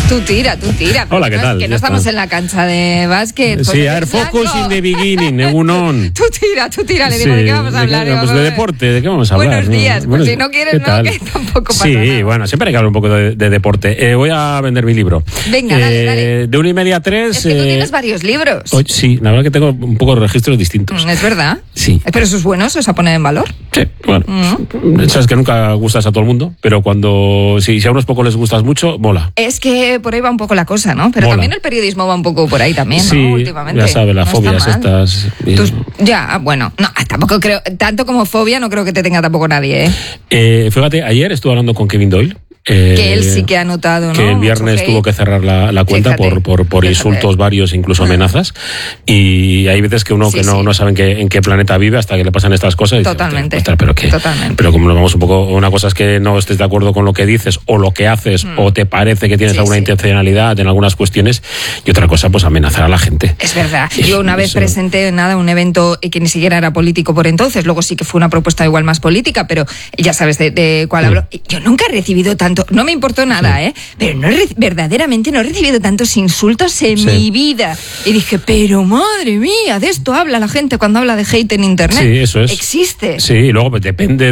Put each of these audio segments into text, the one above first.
Tú tira. Hola, ¿qué tal? Que no estamos en la cancha de básquet. Sí, a ver, focus in the beginning, Egunon. Tú tira, le digo, ¿de qué vamos a hablar? Pues de deporte, ¿de qué vamos a hablar? Buenos días, pues si no quieres, no, que tampoco pasa nada. Sí, bueno, siempre hay que hablar un poco de deporte. Voy a vender mi libro. Venga, dale. De 1:30 a 3. Es que tú tienes varios libros. Sí, la verdad que tengo un poco de registros distintos. ¿Es verdad? Sí. ¿Pero eso es bueno? ¿Eso es a poner en valor? Sí, bueno. Sabes que nunca gustas a todo el mundo, pero cuando si a unos pocos les gustas mucho, mola. Es que por ahí va un poco la cosa, ¿no? Pero también el periodismo va un poco por ahí también, ¿no? Sí, últimamente. ya sabes, las fobias estas. Bueno, no, tampoco creo, tanto como fobia no creo que te tenga tampoco nadie, Fíjate, ayer estuve hablando con Kevin Doyle. Que él sí que ha notado, ¿no? Que el viernes tuvo que cerrar la cuenta. Fíjate, por insultos varios, incluso amenazas. Y hay veces que uno no sabe en qué planeta vive hasta que le pasan estas cosas. Totalmente. Y dice, pero como nos vamos un poco, una cosa es que no estés de acuerdo con lo que dices o lo que haces o te parece que tienes alguna intencionalidad en algunas cuestiones, y otra cosa, pues amenazar a la gente. Es verdad. Yo una vez presenté un evento que ni siquiera era político por entonces, luego sí que fue una propuesta igual más política, pero ya sabes de cuál hablo. Yo nunca he recibido tanto, no me importó nada, pero verdaderamente no he recibido tantos insultos en mi vida. Y dije, pero madre mía, de esto habla la gente cuando habla de hate en internet. Sí, eso es. Existe. Sí, y luego pues, depende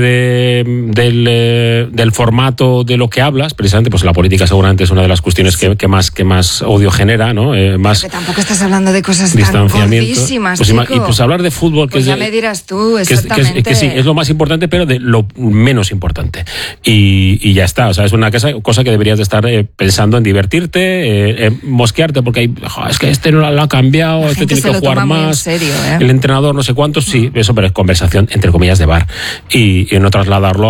del formato de lo que hablas. Precisamente, pues la política seguramente es una de las cuestiones que más odio genera, ¿no? Más pero tampoco estás hablando de cosas tan gordísimas, pues, y pues hablar de fútbol, pues ya me dirás tú, exactamente. Que sí, es lo más importante, pero de lo menos importante. Y ya está, o sea, es una cosa que deberías de estar pensando en divertirte, mosquearte, porque es que este no lo ha cambiado, este tiene que jugar más, en serio, el entrenador no sé cuántos, sí, eso, pero es conversación entre comillas de bar y no trasladarlo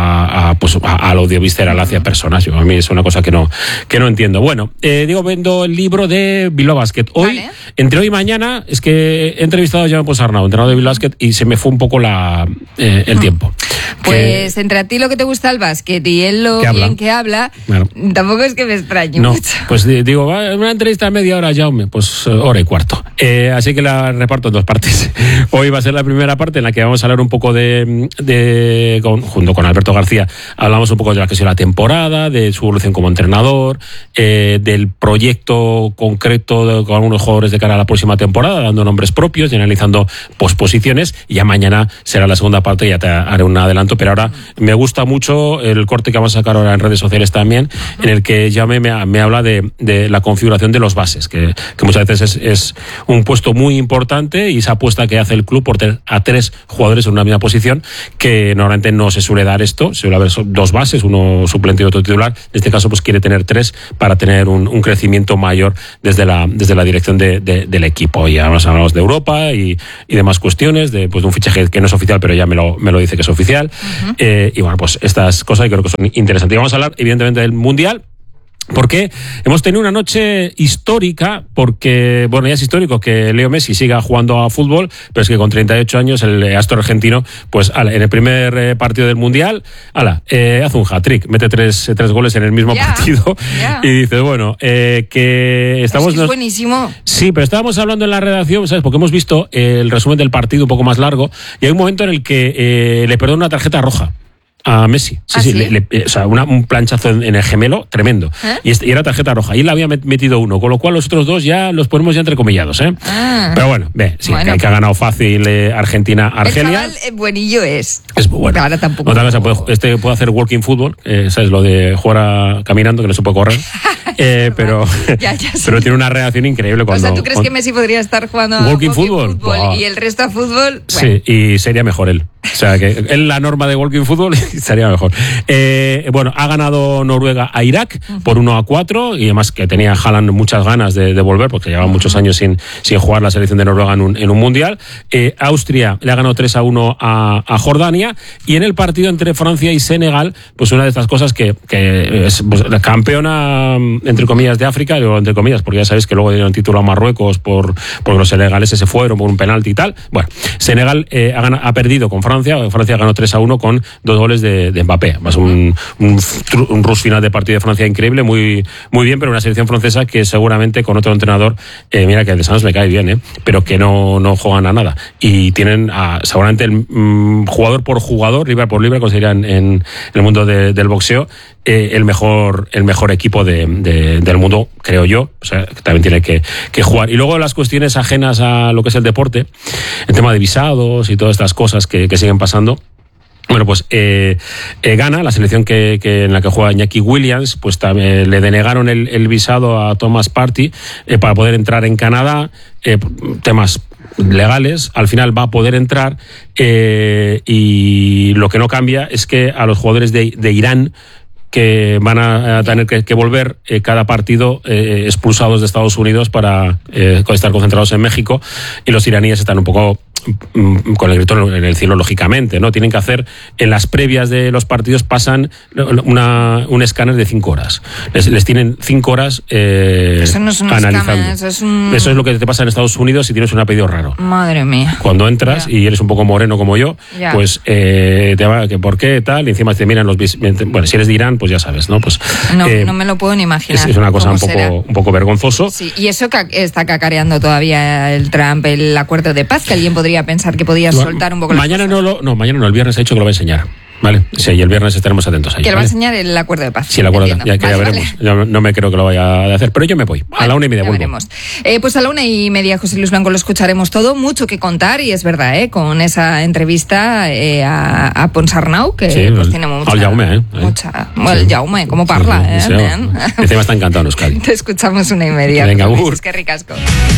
al odio visceral hacia personas. A mí es una cosa que no entiendo. Bueno, vendo el libro de Bilbao Basket. Hoy, entre hoy y mañana, es que he entrevistado a Jaume Ponsarnau, entrenador de Bilbao Basket, y se me fue un poco el tiempo. Pues entre a ti lo que te gusta el básquet y él lo bien que habla, tampoco es que me extrañe mucho. Pues digo, una entrevista a media hora, Jaume, pues hora y cuarto. Así que la reparto en dos partes. Hoy va a ser la primera parte en la que vamos a hablar un poco junto con Alberto García, hablamos un poco de la que ha sido la temporada, de su evolución como entrenador, del proyecto concreto con algunos jugadores de cara a la próxima temporada, dando nombres propios y analizando posposiciones, y ya mañana será la segunda parte, ya te haré un adelanto, pero ahora me gusta mucho el corte que vamos a sacar ahora en redes sociales también, en el que ya me habla de la configuración de los bases, que muchas veces es un puesto muy importante, y esa apuesta que hace el club por tener a 3 jugadores en una misma posición, que normalmente no se suele dar esto, se suele haber 2 bases, uno suplente y otro titular. En este caso pues quiere tener 3 para tener un crecimiento mayor desde la dirección del equipo. Y además hablamos de Europa y demás cuestiones, de un fichaje que no es oficial, pero ya me lo dice que es oficial. Y bueno, pues estas cosas creo que son interesantes. Y vamos a hablar evidentemente del Mundial, porque hemos tenido una noche histórica, porque, bueno, ya es histórico que Leo Messi siga jugando a fútbol, pero es que con 38 años el astro argentino, pues en el primer partido del Mundial, hace un hat-trick, mete tres goles en el mismo partido, y dices, bueno, que estamos... Es buenísimo. Sí, pero estábamos hablando en la redacción, ¿sabes? Porque hemos visto el resumen del partido un poco más largo, y hay un momento en el que le perdona una tarjeta roja a Messi. Sí. O sea, un planchazo en el gemelo tremendo. Y era tarjeta roja. Y él había metido uno, con lo cual los otros 2 ya los ponemos ya entrecomillados. Pero bueno, que ha ganado fácil Argentina-Argelia. El chaval buenillo es. Es muy bueno. Ahora tampoco. Puede hacer walking football, ¿sabes? Lo de jugar caminando, que no se puede correr. Pero tiene una reacción increíble cuando... O sea, ¿tú crees que Messi podría estar jugando a walking fútbol y el resto a fútbol? Sí, y sería mejor él. O sea, que él la norma de walking fútbol estaría mejor. Ha ganado Noruega a Irak por 1-4, y además que tenía Haaland muchas ganas de volver, porque llevaba muchos años sin jugar la selección de Noruega en un mundial. Austria le ha ganado 3-1 a Jordania, y en el partido entre Francia y Senegal, pues una de estas cosas que es la campeona, entre comillas, de África, digo entre comillas, porque ya sabéis que luego dieron título a Marruecos porque los senegaleses se fueron por un penalti y tal. Bueno, Senegal ha perdido con Francia ganó 3-1 con 2 goles goles de Mbappé. Va a ser un rush final de partido de Francia increíble, muy, muy bien, pero una selección francesa que seguramente con otro entrenador, mira que el de Santos me cae bien, pero que no juegan a nada. Y tienen seguramente jugador por jugador, libra por libra, como se diría en el mundo del boxeo, el mejor equipo del mundo, creo yo. O sea, que también tiene que jugar. Y luego las cuestiones ajenas a lo que es el deporte, el tema de visados y todas estas cosas que siguen pasando. Bueno, pues gana la selección en la que juega Iñaki Williams, pues también le denegaron el visado a Thomas Partey para poder entrar en Canadá, temas legales. Al final va a poder entrar, y lo que no cambia es que a los jugadores de Irán, que van a tener que volver cada partido expulsados de Estados Unidos para estar concentrados en México, y los iraníes están un poco con el grito en el cielo, lógicamente, ¿no? Tienen que hacer, en las previas de los partidos pasan un escáner de 5 horas. Les tienen 5 horas eso no es un analizando. Escáner, eso es lo que te pasa en Estados Unidos si tienes un apellido raro. Madre mía. Cuando entras y eres un poco moreno como yo, pues te va, que por qué tal, y encima te miran bueno, si eres de Irán, pues ya sabes, ¿no? Pues no me lo puedo ni imaginar. Es una cosa un poco vergonzoso. Sí, y eso está cacareando todavía el Trump, el acuerdo de paz, que alguien podría pensar que podía soltar un poco mañana las cosas. Mañana no, el viernes ha dicho que lo va a enseñar. Vale, sí, y el viernes estaremos atentos a ello. Que le va a enseñar el acuerdo de paz. Sí, el acuerdo de paz, ya veremos. Yo no me creo que lo vaya a hacer, pero yo me voy. A la 1:30 vuelvo. Veremos. Pues a la 1:30, José Luis Blanco, lo escucharemos todo. Mucho que contar, y es verdad, con esa entrevista a Ponsarnau, que sí, pues tiene mucha... Al Jaume, el Jaume, ¿cómo parla? Encima está encantado en Euskadi. Te escuchamos 1:30. Venga, Es que ricasco.